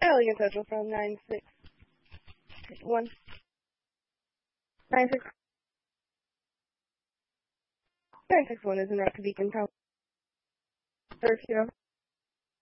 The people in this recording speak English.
Alien Central from 961. 961 is in Rocky Beacon, California.